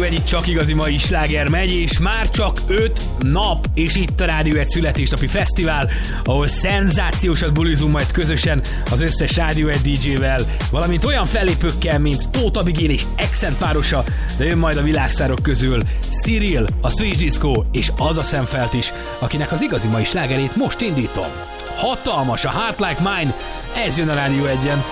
Egy csak igazi mai sláger megy, és már csak 5 nap, és itt a Rádió Egy születésnapi fesztivál, ahol szenzációsat bulizunk majd közösen az összes Rádió Egy DJ-vel, valamint olyan fellépőkkel, mint Tóth Abigail és Accent párosa, de jön majd a világsztárok közül Cyril, a Switch Disco és az a Szemfelt is, akinek az igazi mai slágerét most indítom. Hatalmas a Heart Like Mine, ez jön a Rádió Egyen.